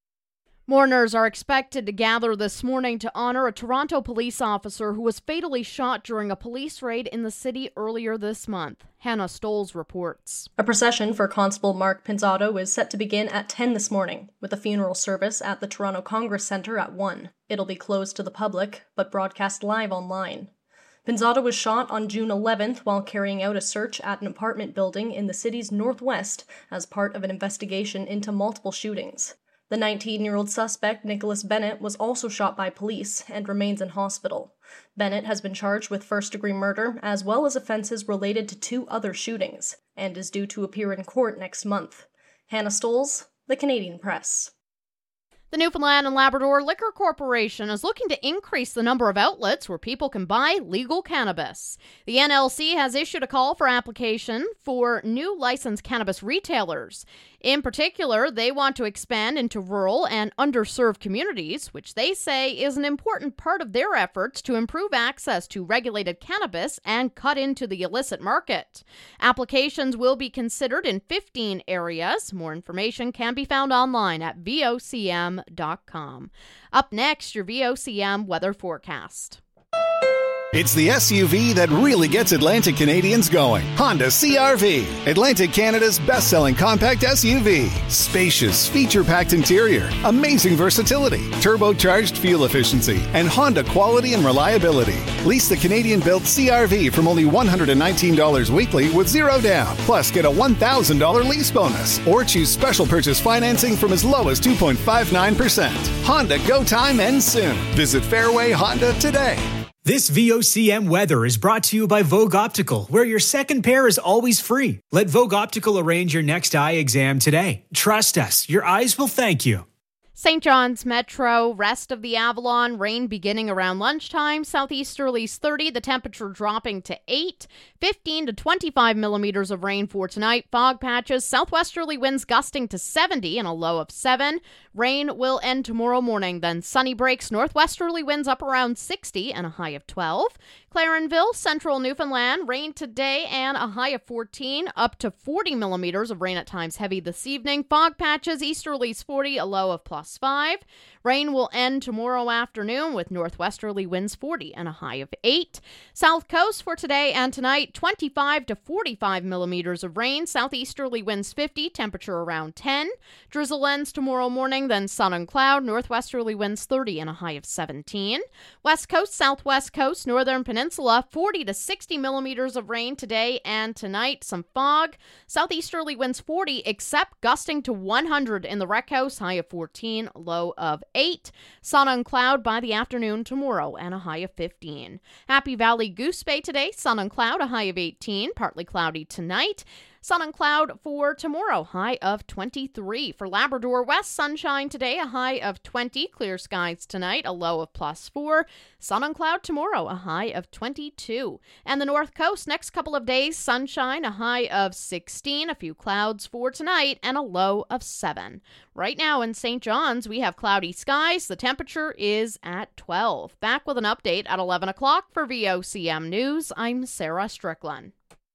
Mourners are expected to gather this morning to honor a Toronto police officer who was fatally shot during a police raid in the city earlier this month. Hannah Stoles reports. A procession for Constable Mark Pinzotto is set to begin at 10 this morning, with a funeral service at the Toronto Congress Centre at 1. It'll be closed to the public, but broadcast live online. Pinzotto was shot on June 11th while carrying out a search at an apartment building in the city's northwest as part of an investigation into multiple shootings. The 19-year-old suspect, Nicholas Bennett, was also shot by police and remains in hospital. Bennett has been charged with first-degree murder as well as offenses related to 2 other shootings and is due to appear in court next month. Hannah Stoles, The Canadian Press. The Newfoundland and Labrador Liquor Corporation is looking to increase the number of outlets where people can buy legal cannabis. The NLC has issued a call for application for new licensed cannabis retailers. In particular, they want to expand into rural and underserved communities, which they say is an important part of their efforts to improve access to regulated cannabis and cut into the illicit market. Applications will be considered in 15 areas. More information can be found online at vocm.com. Up next, your VOCM weather forecast. It's the SUV that really gets Atlantic Canadians going. Honda CR-V, Atlantic Canada's best-selling compact SUV. Spacious, feature-packed interior, amazing versatility, turbocharged fuel efficiency, and Honda quality and reliability. Lease the Canadian-built CR-V from only $119 weekly with zero down. Plus, get a $1,000 lease bonus. Or choose special purchase financing from as low as 2.59%. Honda Go Time ends soon. Visit Fairway Honda today. This VOCM weather is brought to you by Vogue Optical, where your second pair is always free. Let Vogue Optical arrange your next eye exam today. Trust us, your eyes will thank you. St. John's Metro, rest of the Avalon, rain beginning around lunchtime. Southeasterlies 30, the temperature dropping to 8. 15 to 25 millimeters of rain for tonight. Fog patches, southwesterly winds gusting to 70 and a low of 7. Rain will end tomorrow morning, then sunny breaks, northwesterly winds up around 60 and a high of 12. Clarenville, central Newfoundland, rain today and a high of 14, up to 40 millimeters of rain at times heavy this evening. Fog patches, easterlies 40, a low of +5. Rain will end tomorrow afternoon with northwesterly winds 40 and a high of 8. South Coast for today and tonight, 25 to 45 millimeters of rain. Southeasterly winds 50, temperature around 10. Drizzle ends tomorrow morning, then sun and cloud. Northwesterly winds 30 and a high of 17. West Coast, Southwest Coast, Northern Peninsula, 40 to 60 millimeters of rain today and tonight. Some fog. Southeasterly winds 40, except gusting to 100 in the Wreck House, high of 14, low of 8. Sun and cloud by the afternoon tomorrow and a high of 15. Happy Valley Goose Bay today, sun and cloud, a high of 18. Partly cloudy tonight. Sun and cloud for tomorrow, high of 23. For Labrador West, sunshine today, a high of 20. Clear skies tonight, a low of +4. Sun and cloud tomorrow, a high of 22. And the North Coast, next couple of days, sunshine, a high of 16. A few clouds for tonight, and a low of 7. Right now in St. John's, we have cloudy skies. The temperature is at 12. Back with an update at 11 o'clock for VOCM News. I'm Sarah Strickland.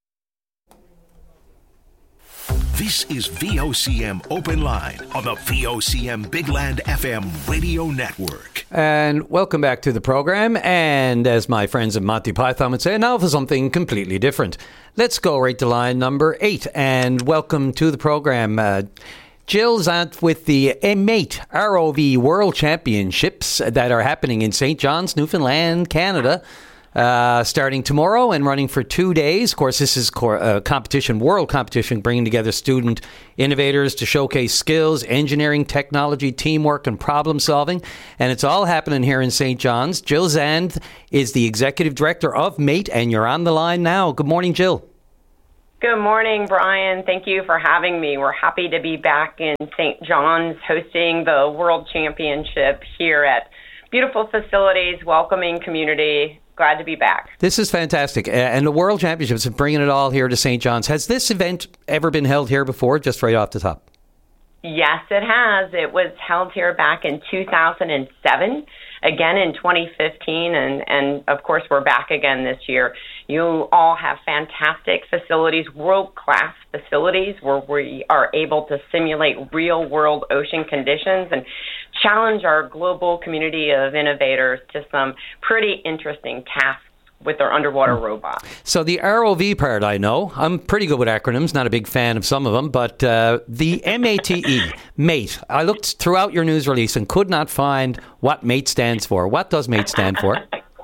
This is VOCM Open Line on the VOCM Big Land FM radio network. And welcome back to the program. And as my friends at Monty Python would say, now for something completely different. Let's go right to line number 8 and welcome to the program Jill Zant with the MATE ROV World Championships that are happening in St. John's, Newfoundland, Canada. Starting tomorrow and running for 2 days. Of course, this is a competition, world competition, bringing together student innovators to showcase skills, engineering, technology, teamwork, and problem solving. And it's all happening here in St. John's. Jill Zand is the executive director of MATE, and you're on the line now. Good morning, Jill. Good morning, Brian. Thank you for having me. We're happy to be back in St. John's hosting the World Championship here at beautiful facilities, welcoming community. Glad to be back. This is fantastic. And the World Championships are bringing it all here to St. John's. Has this event ever been held here before, just right off the top? Yes, it has. It was held here back in 2007, again in 2015, and of course we're back again this year. You all have fantastic facilities, world-class facilities, where we are able to simulate real-world ocean conditions and challenge our global community of innovators to some pretty interesting tasks with their underwater robots. So the ROV part, I know. I'm pretty good with acronyms, not a big fan of some of them, but the MATE, MATE, I looked throughout your news release and could not find what MATE stands for. What does MATE stand for?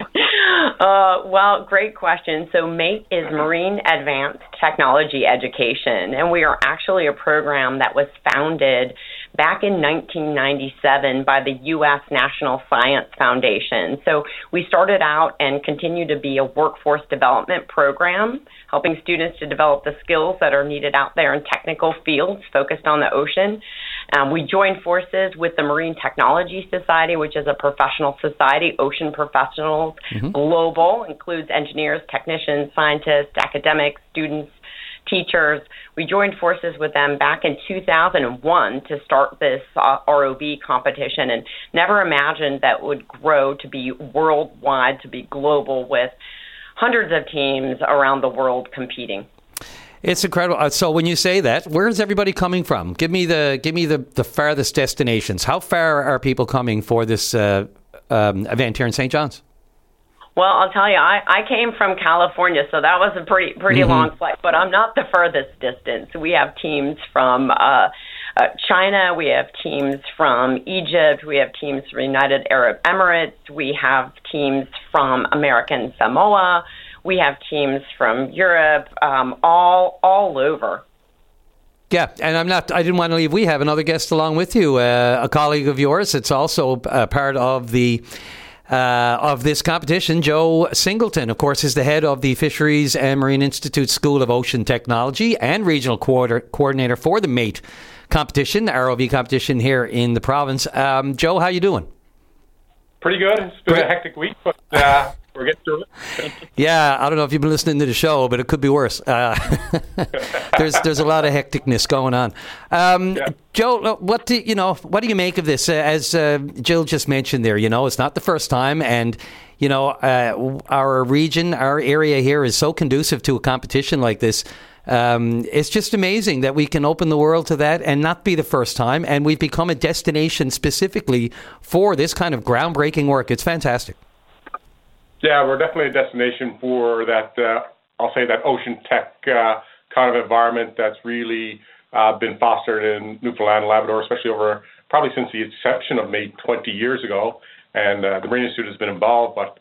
Well, great question. So MATE is Marine Advanced Technology Education, and we are actually a program that was founded back in 1997 by the U.S. National Science Foundation. So we started out and continue to be a workforce development program, helping students to develop the skills that are needed out there in technical fields focused on the ocean. We joined forces with the Marine Technology Society, which is a professional society, ocean professionals, global, includes engineers, technicians, scientists, academics, students, teachers. We joined forces with them back in 2001 to start this ROV competition, and never imagined that would grow to be worldwide, to be global, with hundreds of teams around the world competing. It's incredible. So when you say that, where is everybody coming from? Give me the farthest destinations. How far are people coming for this event here in St. John's? Well, I'll tell you, I came from California, so that was a pretty long flight, but I'm not the furthest distance. We have teams from China, we have teams from Egypt, we have teams from United Arab Emirates, we have teams from American Samoa, we have teams from Europe, all over. Yeah, and I didn't want to leave. We have another guest along with you, a colleague of yours. It's also part of this competition. Joe Singleton, of course, is the head of the Fisheries and Marine Institute School of Ocean Technology and regional coordinator for the MATE competition, the ROV competition here in the province. Joe, how you doing? Pretty good. It's been a hectic week, but we're getting through it. Yeah, I don't know if you've been listening to the show, but it could be worse. There's a lot of hecticness going on. Joe, what do you make of this? As Jill just mentioned there, it's not the first time, and our region, our area here is so conducive to a competition like this. It's just amazing that we can open the world to that and not be the first time, and we've become a destination specifically for this kind of groundbreaking work. It's fantastic. Yeah, we're definitely a destination for that, I'll say that ocean tech kind of environment that's really been fostered in Newfoundland and Labrador, especially over probably since the inception of MATE 20 years ago. And the Marine Institute has been involved, but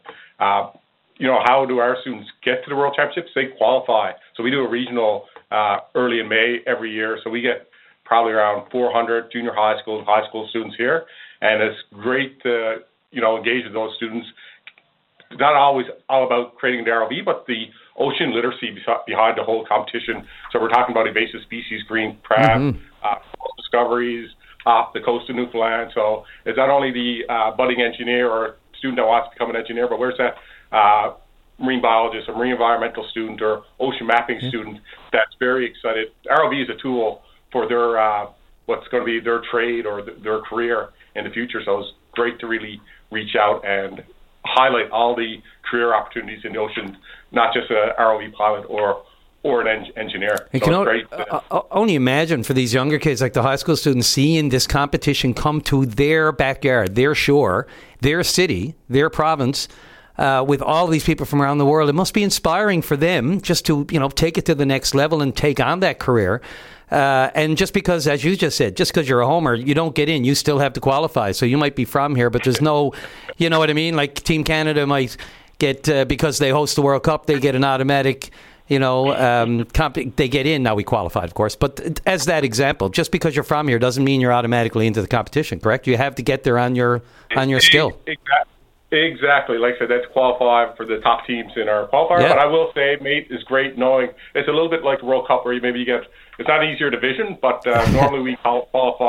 how do our students get to the World Championships? They qualify. So we do a regional early in May every year. So we get probably around 400 junior high school students here. And it's great to, engage with those students. Not always all about creating the ROV, but the ocean literacy behind the whole competition. So we're talking about invasive species, green crab, discoveries off the coast of Newfoundland. So it's not only the budding engineer or student that wants to become an engineer, but where's that marine biologist or marine environmental student or ocean mapping student that's very excited. ROV is a tool for their what's going to be their trade or their career in the future. So it's great to really reach out and highlight all the career opportunities in the ocean, not just an ROV pilot or an engineer. You can only imagine for these younger kids, like the high school students, seeing this competition come to their backyard, their shore, their city, their province, with all these people from around the world. It must be inspiring for them just to, take it to the next level and take on that career. And just because, as you just said, just because you're a homer, you don't get in. You still have to qualify. So you might be from here, but there's no, you know what I mean? Like Team Canada might get, because they host the World Cup, they get an automatic, they get in. Now we qualified, of course. But as that example, just because you're from here doesn't mean you're automatically into the competition, correct? You have to get there on your skill. Exactly. Like I said, that's qualifying for the top teams in our qualifier. Yeah. But I will say, mate, is great knowing it's a little bit like the World Cup where maybe you get, it's not an easier division, but normally we qualify